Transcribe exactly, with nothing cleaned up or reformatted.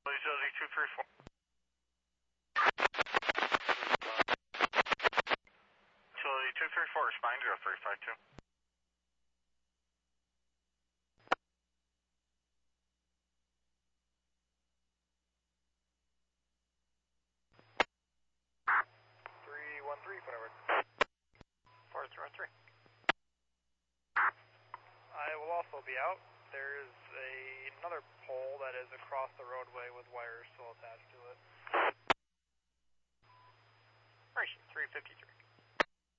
Utility two three four. Utility two three four, respond zero three five two. three one three, whatever. four zero three. I will also be out. There's a, another pole that is across the roadway with wires still attached to it. Operation three fifty-three.